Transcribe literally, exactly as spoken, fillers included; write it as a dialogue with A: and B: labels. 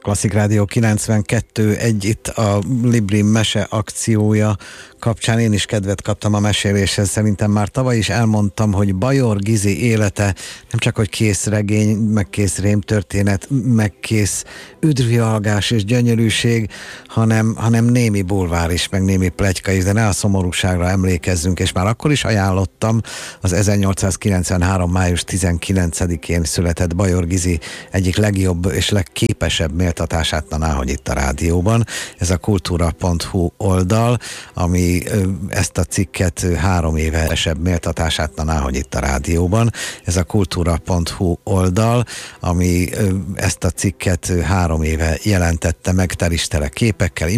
A: Klasszik Rádió kilencvenkettő egy itt a Libri mese akciója kapcsán. Én is kedvet kaptam a meséléshez. Szerintem már tavaly is elmondtam, hogy Bajor Gizi élete nem csak hogy kész regény, meg kész rémtörténet, meg kész üdvrialgás és gyönyörűség, hanem, hanem némi bulvár is, meg némi pletyka is, de ne a szomorúságra emlékezzünk, és már akkor is ajánlottam az ezernyolcszázkilencvenhárom. május tizenkilencedikén született Bajor Gizi egyik legjobb és legképesebb méltatását, na náhogy itt a rádióban. Ez a kultúra pont hu oldal, ami ezt a cikket három éve esebb méltatását, na náhogy itt a rádióban. Ez a kultúra pont hu oldal, ami ezt a cikket három éve jelentette meg, tel is tele képekkel,